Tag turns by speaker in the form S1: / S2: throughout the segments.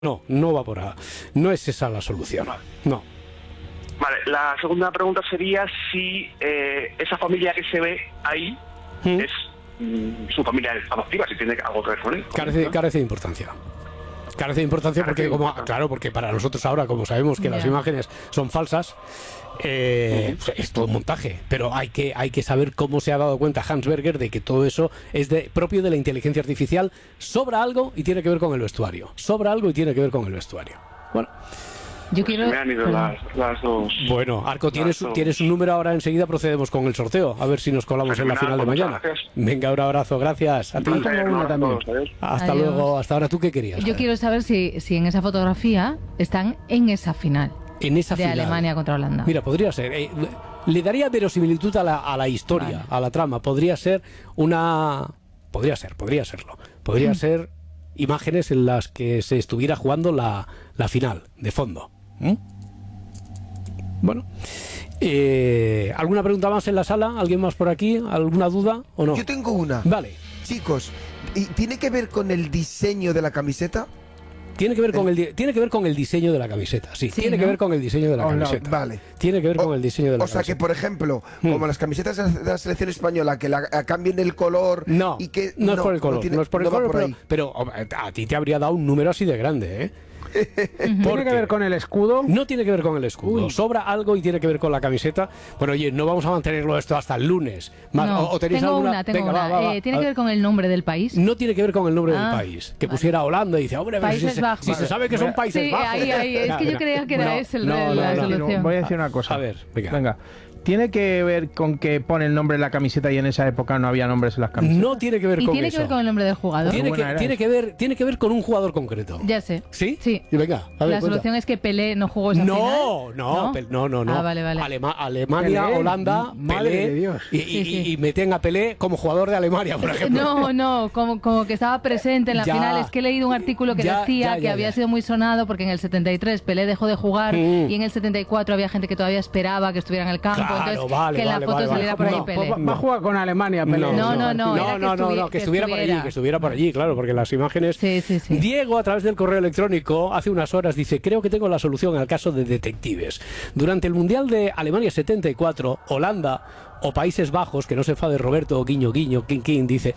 S1: no va por ahí. No es esa la solución. No.
S2: Vale, la segunda pregunta sería si esa familia que se ve ahí es su familia adoptiva, si tiene algo que ver con él.
S1: Carece de importancia. Carece de importancia porque, porque para nosotros ahora, como sabemos que las imágenes son falsas, es todo un montaje. Pero hay que saber cómo se ha dado cuenta Hans Berger de que todo eso es propio de la inteligencia artificial. Sobra algo y tiene que ver con el vestuario. Bueno.
S3: Yo quiero...
S2: Me han ido las dos.
S1: Bueno, Arco, tienes un número ahora, enseguida procedemos con el sorteo, a ver si nos colamos en la final de mañana.
S2: Gracias.
S1: Venga, un abrazo, gracias. A ti. Hasta luego, hasta ahora. ¿Tú qué querías?
S3: Yo quiero saber si en esa fotografía están en esa final.
S1: En esa final.
S3: De Alemania contra Holanda.
S1: Mira, podría ser. Le daría verosimilitud a la historia, vale, a la trama. Podría ser Podría serlo. Podría ser imágenes en las que se estuviera jugando la final, de fondo. Bueno, ¿alguna pregunta más en la sala? ¿Alguien más por aquí? ¿Alguna duda o no?
S4: Yo tengo una.
S1: Vale.
S4: Chicos, ¿y tiene que ver con el diseño de la camiseta?
S1: Tiene que ver con el diseño de la camiseta, sí. Tiene que ver con el diseño de la camiseta.
S4: No, vale.
S1: Tiene que ver con el diseño de la camiseta.
S4: O sea que, por ejemplo, como las camisetas de la selección española, que cambien el color...
S1: No,
S4: y que,
S1: no es por el color, no es por el color, pero a ti te habría dado un número así de grande, ¿eh?
S5: ¿Tiene que ver con el escudo?
S1: No tiene que ver con el escudo. Sobra algo y tiene que ver con la camiseta. Bueno, oye, no vamos a mantenerlo esto hasta el lunes.
S3: No,
S1: tenéis
S3: tengo
S1: alguna?
S3: Tengo una. ¿Tiene que ver con el nombre del país?
S1: No tiene que ver con el nombre del país. Que pusiera Holanda y dice, hombre,
S3: Países Bajos.
S1: Si se sabe que son Países Bajos.
S3: Ahí. Es que yo creía que era ese la solución.
S5: Voy a decir una cosa.
S1: A ver,
S5: venga. ¿Tiene que ver con que pone el nombre en la camiseta y en esa época no había nombres en las camisetas?
S1: No tiene que ver con eso.
S3: ¿Y tiene que ver con el nombre del jugador?
S1: Tiene que ver con un jugador concreto.
S3: Ya sé.
S1: ¿Sí?
S3: Sí.
S1: Y venga, a ver,
S3: la solución es que Pelé no jugó esa final.
S1: No.
S3: Ah, vale.
S1: Alemania,
S5: Pelé,
S1: Holanda,
S5: madre
S1: Pelé,
S5: de Dios.
S1: Y meten a Pelé como jugador de Alemania, por ejemplo.
S3: No, como que estaba presente en la final. Es que he leído un artículo que decía que había sido muy sonado porque en el 73 Pelé dejó de jugar y en el 74 había gente que todavía esperaba que estuviera en el campo.
S1: Claro,
S3: entonces, la foto saliera por ahí Pelé.
S5: Va a jugar con Alemania, Pelé.
S3: No,
S1: que estuviera por allí, claro, porque las imágenes...
S3: Sí.
S1: Diego, a través del correo electrónico, hace unas horas dice, creo que tengo la solución al caso de detectives. Durante el Mundial de Alemania 74, Holanda o Países Bajos, que no se enfade Roberto, guiño, king, dice,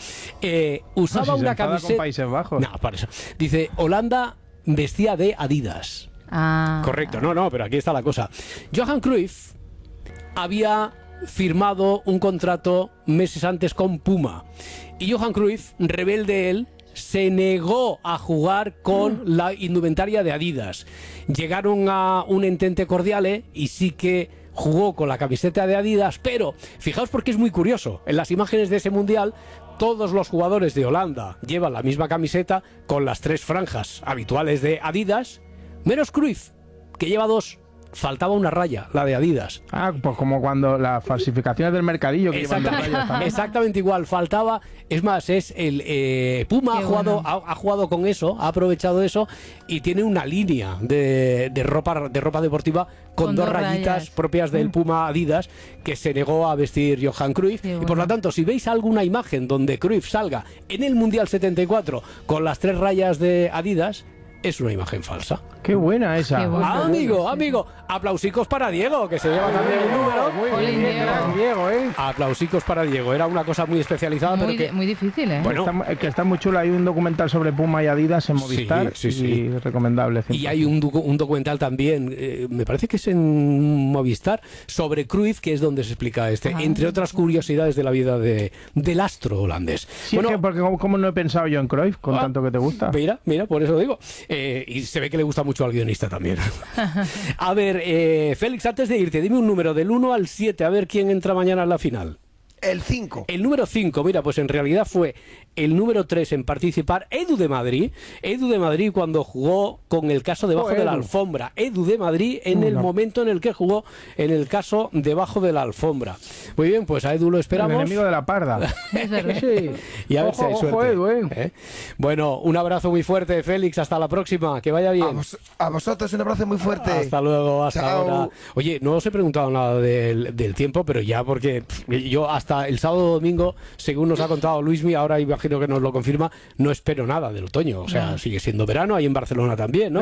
S1: usaba una camiseta...
S5: con Países Bajos.
S1: No, por eso. Dice, Holanda vestía de Adidas. Correcto, pero aquí está la cosa. Johan Cruyff había firmado un contrato meses antes con Puma y Johan Cruyff, rebelde él, se negó a jugar con la indumentaria de Adidas. Llegaron a un entente cordial y sí que jugó con la camiseta de Adidas, pero fijaos porque es muy curioso, en las imágenes de ese mundial todos los jugadores de Holanda llevan la misma camiseta con las 3 franjas habituales de Adidas, menos Cruyff, que lleva 2. Faltaba una raya, la de Adidas.
S5: Pues como cuando las falsificaciones del mercadillo que llevan 2 rayas también.
S1: Exactamente igual, faltaba. Es más, es el Puma ha jugado con eso, ha aprovechado eso y tiene una línea de ropa deportiva con 2 rayitas propias del Puma Adidas que se negó a vestir Johan Cruyff. Y por lo tanto, si veis alguna imagen donde Cruyff salga en el Mundial 74 con las 3 rayas de Adidas, es una imagen falsa.
S5: Qué buena esa.
S1: Amigo, aplausicos para Diego, que se lleva también el número.
S5: Muy bien, Diego,
S1: Aplausicos para Diego. Era una cosa muy especializada,
S3: pero que muy difícil, ¿eh?
S5: Bueno, está muy chulo. Hay un documental sobre Puma y Adidas en Movistar. Sí. Recomendable. 100%.
S1: Y hay un documental también, me parece que es en Movistar, sobre Cruyff, que es donde se explica entre otras curiosidades de la vida del astro holandés.
S5: Sí, bueno, porque ¿cómo no he pensado yo en Cruyff, con tanto que te gusta?
S1: Mira, por eso digo. Y se ve que le gusta mucho al guionista también. A ver, Félix, antes de irte, dime un número del 1 al 7, a ver quién entra mañana en la final.
S4: El 5.
S1: El número 5, mira, pues en realidad fue el número 3 en participar, Edu de Madrid. Edu de Madrid cuando jugó con el caso debajo de la alfombra. Edu de Madrid en el momento en el que jugó en el caso debajo de la alfombra. Muy bien, pues a Edu lo esperamos.
S5: El enemigo de la parda.
S1: Sí. Y a ver si hay suerte.
S5: Edu,
S1: Bueno, un abrazo muy fuerte, Félix. Hasta la próxima. Que vaya bien.
S4: A vosotros un abrazo muy fuerte.
S1: Hasta luego, hasta ahora. Oye, no os he preguntado nada del tiempo, pero ya porque yo hasta hasta el sábado domingo, según nos ha contado Luismi, ahora imagino que nos lo confirma, no espero nada del otoño. O sea, sigue siendo verano, ahí en Barcelona también, ¿no?